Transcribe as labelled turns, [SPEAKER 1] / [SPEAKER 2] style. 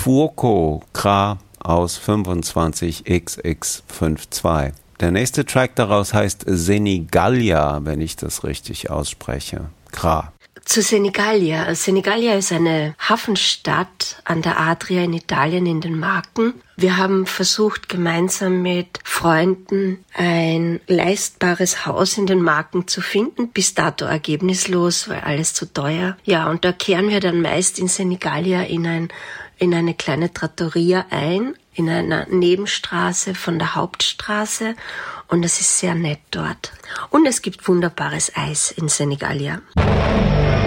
[SPEAKER 1] Fuoco Kra aus 25XX52. Der nächste Track daraus heißt Senigallia, wenn ich das richtig ausspreche. Kra.
[SPEAKER 2] Zu Senigallia. Senigallia ist eine Hafenstadt an der Adria in Italien in den Marken. Wir haben versucht, gemeinsam mit Freunden ein leistbares Haus in den Marken zu finden. Bis dato ergebnislos, weil alles zu teuer. Ja, und da kehren wir dann meist in Senigallia in eine kleine Trattoria ein, in einer Nebenstraße von der Hauptstraße. Und es ist sehr nett dort. Und es gibt wunderbares Eis in Senigallia.